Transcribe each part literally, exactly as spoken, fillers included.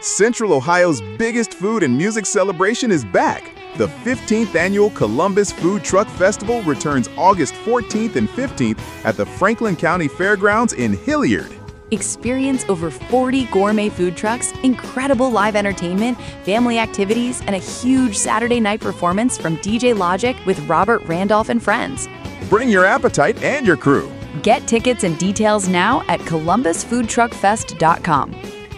Central Ohio's biggest food and music celebration is back. The fifteenth Annual Columbus Food Truck Festival returns August fourteenth and fifteenth at the Franklin County Fairgrounds in Hilliard. Experience over forty gourmet food trucks, incredible live entertainment, family activities, and a huge Saturday night performance from D J Logic with Robert Randolph and friends. Bring your appetite and your crew. Get tickets and details now at columbus food truck fest dot com.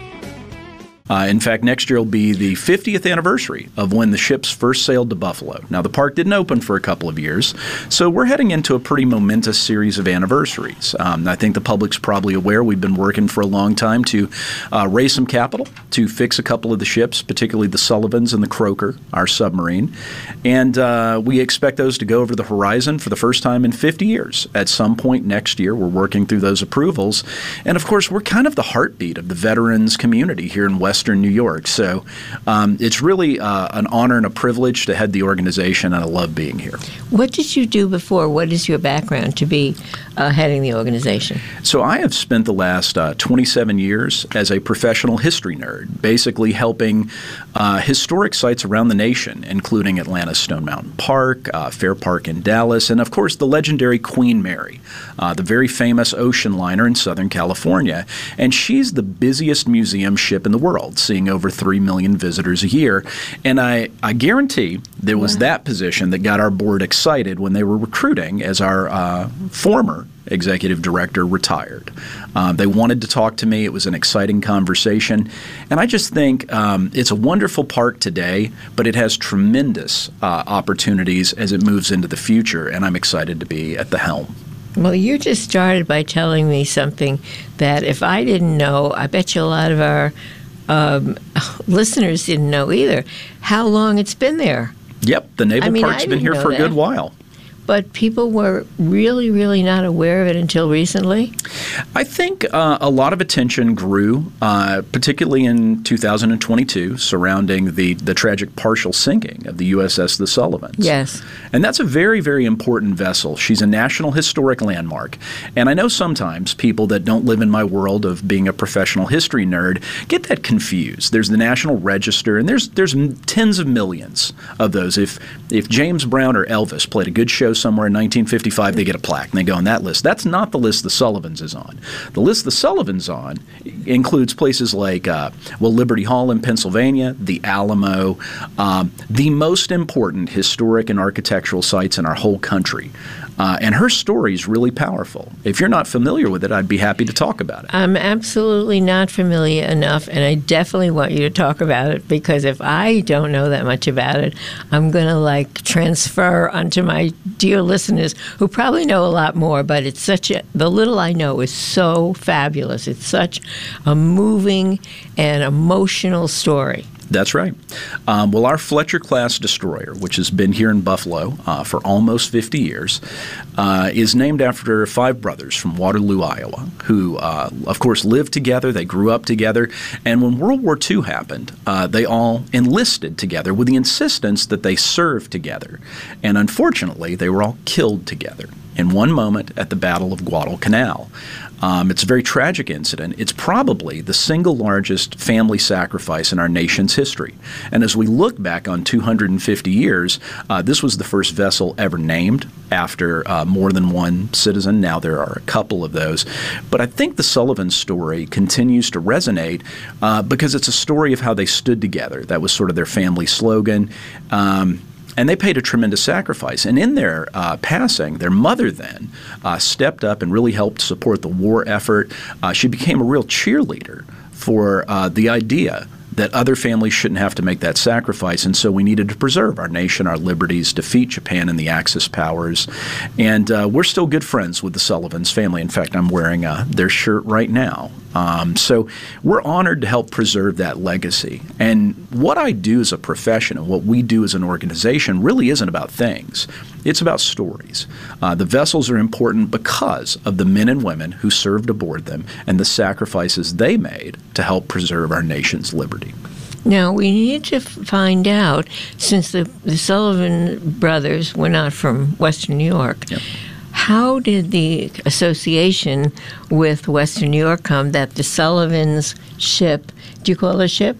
Uh, in fact, next year will be the fiftieth anniversary of when the ships first sailed to Buffalo. Now, the park didn't open for a couple of years, so we're heading into a pretty momentous series of anniversaries. Um, I think the public's probably aware we've been working for a long time to uh, raise some capital to fix a couple of the ships, particularly the Sullivans and the Croaker, our submarine. And uh, we expect those to go over the horizon for the first time in fifty years. At some point next year, we're working through those approvals. And, of course, we're kind of the heartbeat of the veterans community here in Western New York. So um, it's really uh, an honor and a privilege to head the organization, and I love being here. What did you do before? What is your background to be uh, heading the organization? So I have spent the last uh, twenty-seven years as a professional history nerd, basically helping uh, historic sites around the nation, including Atlanta's Stone Mountain Park, uh, Fair Park in Dallas, and of course the legendary Queen Mary, uh, the very famous ocean liner in Southern California. And she's the busiest museum ship in the world, seeing over three million visitors a year. And I, I guarantee there was wow. that position that got our board excited when they were recruiting as our uh, former executive director retired. Uh, they wanted to talk to me. It was an exciting conversation. And I just think um, it's a wonderful park today, but it has tremendous uh, opportunities as it moves into the future, and I'm excited to be at the helm. Well, you just started by telling me something that if I didn't know, I bet you a lot of our um, listeners didn't know either, how long it's been there. Yep, the Naval I mean, Park's been here for a good while. But people were really, really not aware of it until recently? I think uh, a lot of attention grew, uh, particularly in two thousand twenty-two, surrounding the, the tragic partial sinking of the U S S The Sullivans. Yes. And that's a very, very important vessel. She's a National Historic Landmark. And I know sometimes people that don't live in my world of being a professional history nerd get that confused. There's the National Register, and there's there's tens of millions of those. If, if James Brown or Elvis played a good show somewhere in nineteen fifty-five, they get a plaque and they go on that list. That's not the list the Sullivans is on. The list the Sullivans on includes places like, uh, well, Liberty Hall in Pennsylvania, the Alamo, um, the most important historic and architectural sites in our whole country. Uh, and her story is really powerful. If you're not familiar with it, I'd be happy to talk about it. I'm absolutely not familiar enough, and I definitely want you to talk about it, because if I don't know that much about it, I'm going to, like, transfer onto my dear listeners who probably know a lot more, but it's such a, the little I know is so fabulous. It's such a moving and emotional story. That's right. Um, well, our Fletcher-class destroyer, which has been here in Buffalo uh, for almost fifty years, uh, is named after five brothers from Waterloo, Iowa, who, uh, of course, lived together. They grew up together. And when World War Two happened, uh, they all enlisted together with the insistence that they serve together. And unfortunately, they were all killed together in one moment at the Battle of Guadalcanal. Um, it's a very tragic incident. It's probably the single largest family sacrifice in our nation's history. And as we look back on two hundred fifty years, uh, this was the first vessel ever named after uh, more than one citizen. Now there are a couple of those. But I think the Sullivan story continues to resonate uh, because it's a story of how they stood together. That was sort of their family slogan. Um, And they paid a tremendous sacrifice. And in their uh, passing, their mother then uh, stepped up and really helped support the war effort. Uh, she became a real cheerleader for uh, the idea that other families shouldn't have to make that sacrifice. And so we needed to preserve our nation, our liberties, defeat Japan and the Axis powers. And uh, we're still good friends with the Sullivans family. In fact, I'm wearing uh, their shirt right now. Um, so we're honored to help preserve that legacy. And what I do as a profession and what we do as an organization really isn't about things. It's about stories. Uh, the vessels are important because of the men and women who served aboard them and the sacrifices they made to help preserve our nation's liberty. Now, we need to find out, since the, the Sullivan brothers were not from Western New York, yep. How did the association with Western New York come that the Sullivans ship, do you call it a ship?